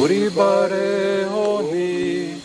U ribare oni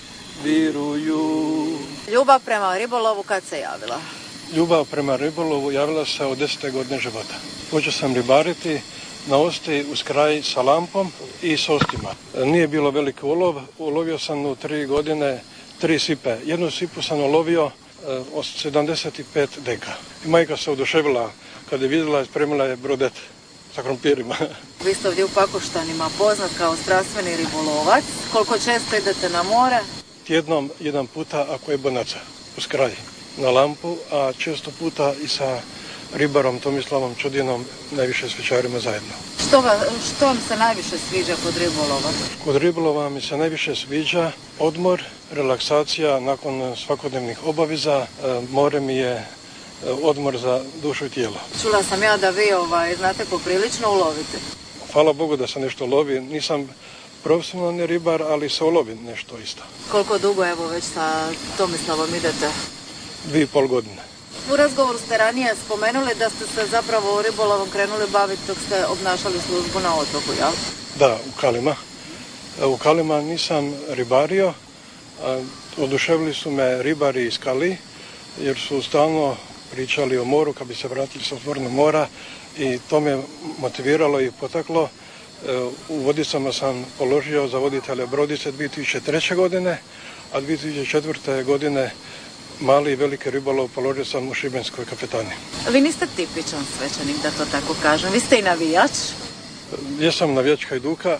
viruju. Ljubav prema ribolovu kad se javila? Ljubav prema ribolovu javila se od 10. godine života. Počeo sam ribariti na Osti uz kraj sa lampom i s ostima. Nije bilo veliki ulov, ulovio sam u 3 godine 3 sipe. Jednu sipu sam ulovio od 75 deka. I majka se oduševila kad je vidjela i spremila je brodet sa krompirima. Vi ste ovdje u Pakoštanima poznat kao strastveni ribolovac. Koliko često idete na more? Tjednom jedan puta ako je bonaca, uz kraj, na lampu, a često puta i sa ribarom Tomislavom Čudinom, najviše s večarima zajedno. Što vam se najviše sviđa kod ribolova? Kod ribolova mi se najviše sviđa odmor, relaksacija nakon svakodnevnih obaveza. More mi je odmor za dušu i tijelo. Čula sam ja da vi znate poprilično uloviti. Hvala Bogu da se nešto lovi. Nisam profesionalni ribar, ali se ulovi nešto isto. Koliko dugo evo već sa Tomislavom idete? 2,5 godine. U razgovoru ste ranije spomenuli da ste se zapravo ribolovom krenuli baviti dok ste obnašali službu na otoku, jel? Da, u Kalima. U Kalima nisam ribario. Oduševili su me ribari iz Kali, jer su stalno pričali o moru kad bi se vratili sa otvorenog mora i to me motiviralo i potaklo. U Vodicama sam položio za voditelja brodice 2003. godine, a 2004. godine mali i veliki ribolov položio sam u Šibenskoj kapetaniji. Vi niste tipičan svećenik, da to tako kažem. Vi ste i navijač? Jesam navijač Hajduka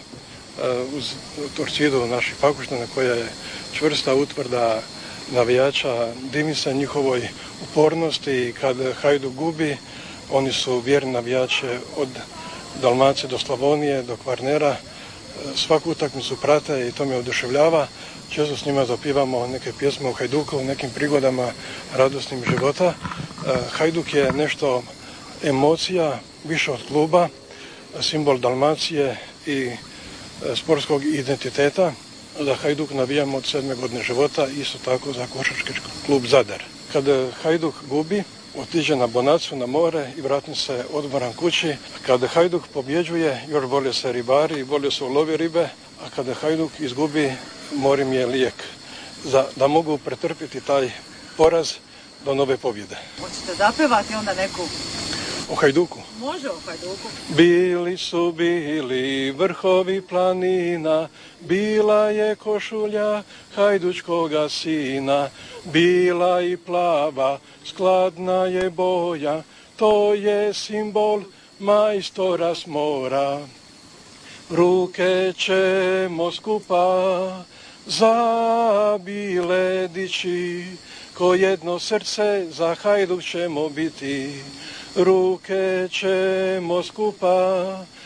uz Torcidu naših Pakoštana koja je čvrsta utvrda navijača. Divi se njihovoj upornosti i kad Hajduk gubi, oni su vjerni navijači od Dalmacije do Slavonije, do Kvarnera. Svaku utakmicu prate i to me oduševljava. Često s njima zapivamo neke pjesme o Hajduku, u nekim prigodama radosnim života. Hajduk je nešto emocija, više od kluba, simbol Dalmacije i sportskog identiteta. Za Hajduk navijamo od 7. godine života, isto tako za košarkaški klub Zadar. Kad Hajduk gubi, otiđe na bonacu, na more i vrati se odmoran kući. Kada Hajduk pobjeđuje, još bolje se ribari i bolje se ulovi ribe, a kada Hajduk izgubi, more mi je lijek da mogu pretrpiti taj poraz do nove pobjede. Hoćete zapevati onda neku? O Hajduku? Može o Hajduku. Bili su bili vrhovi planina, bila je košulja hajdučkoga sina, bila i plava, skladna je boja, to je simbol majstora s mora. Ruke ćemo skupa zabile dići, ko jedno srce za Hajduk ćemo biti. Ruke ćemo skupa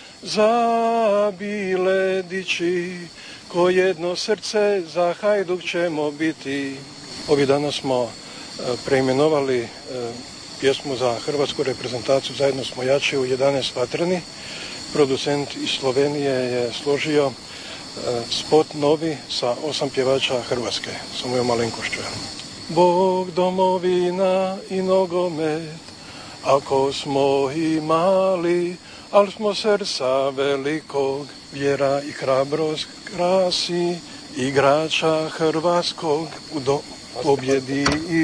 zabile dići, ko jedno srce za Hajduk ćemo biti. Ovih dana smo preimenovali pjesmu za hrvatsku reprezentaciju Zajedno smo jači u 11 vatreni. Producent iz Slovenije je složio spot novi sa 8 pjevača Hrvatske, sa mojom malenkošću. Bog, domovina i nogomet, ako smo i mali, ali smo srca velikog, vjera i hrabrost krasi igrača hrvatskog u pobjedi i